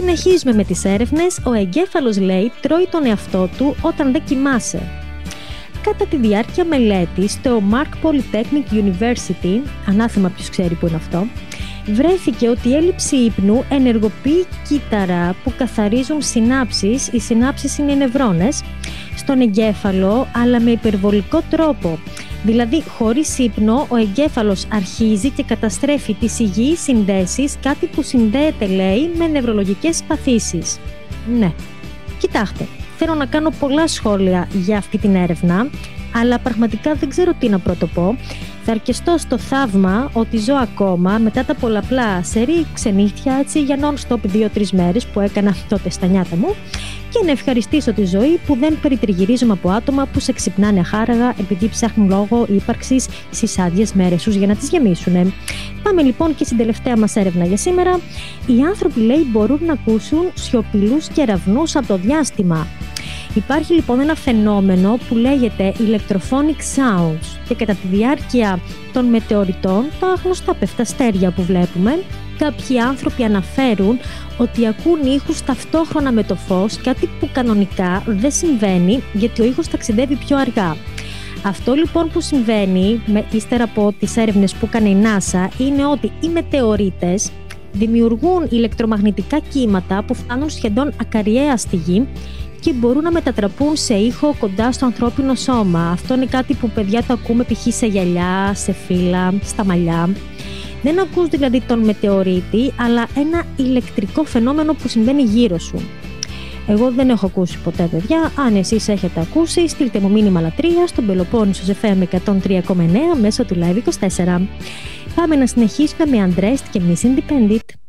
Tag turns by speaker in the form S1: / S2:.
S1: Συνεχίζουμε με τις έρευνες. Ο εγκέφαλος, λέει, τρώει τον εαυτό του όταν δεν κοιμάσαι. Κατά τη διάρκεια μελέτης στο Mark Polytechnic University, ανάθεμα ποιος ξέρει που είναι αυτό, βρέθηκε ότι η έλλειψη ύπνου ενεργοποιεί κύτταρα που καθαρίζουν συνάψεις, οι συνάψεις είναι οι νευρώνες, στον εγκέφαλο, αλλά με υπερβολικό τρόπο. Δηλαδή, χωρίς ύπνο, ο εγκέφαλος αρχίζει και καταστρέφει τις υγιείς συνδέσεις, κάτι που συνδέεται, λέει, με νευρολογικές παθήσεις. Ναι, κοιτάξτε, θέλω να κάνω πολλά σχόλια για αυτή την έρευνα, αλλά πραγματικά δεν ξέρω τι να πρωτοπώ. Θα αρκεστώ στο θαύμα ότι ζω ακόμα μετά τα πολλαπλά σερί ξενύχτια, έτσι, για non-stop 2-3 μέρες που έκανα τότε στα νιάτα μου, και να ευχαριστήσω τη ζωή που δεν περιτριγυρίζομαι από άτομα που σε ξυπνάνε αχάραγα επειδή ψάχνουν λόγο ύπαρξης στις άδειες μέρες τους για να τις γεμίσουν. Πάμε λοιπόν και στην τελευταία μας έρευνα για σήμερα. Οι άνθρωποι, λέει, μπορούν να ακούσουν σιωπηλούς κεραυνούς από το διάστημα. Υπάρχει λοιπόν ένα φαινόμενο που λέγεται electrophonic sounds και κατά τη διάρκεια των μετεωριτών, τα γνωστά πεφταστέρια που βλέπουμε, κάποιοι άνθρωποι αναφέρουν ότι ακούν ήχους ταυτόχρονα με το φως, κάτι που κανονικά δεν συμβαίνει γιατί ο ήχος ταξιδεύει πιο αργά. Αυτό λοιπόν που συμβαίνει, ύστερα από τις έρευνες που έκανε η NASA, είναι ότι οι μετεωρίτες δημιουργούν ηλεκτρομαγνητικά κύματα που φτάνουν σχεδόν ακαριέα στη Γη και μπορούν να μετατραπούν σε ήχο κοντά στο ανθρώπινο σώμα. Αυτό είναι κάτι που, παιδιά, το ακούμε π.χ. σε γυαλιά, σε φύλλα, στα μαλλιά. Δεν ακούς δηλαδή τον μετεωρίτη, αλλά ένα ηλεκτρικό φαινόμενο που συμβαίνει γύρω σου. Εγώ δεν έχω ακούσει ποτέ, παιδιά. Αν εσείς έχετε ακούσει, στείλτε μου μήνυμα λατρείας στον Πελοπόννησος FM 103,9 μέσω του Live24. Πάμε να συνεχίσουμε με Undressed και Miss Independent.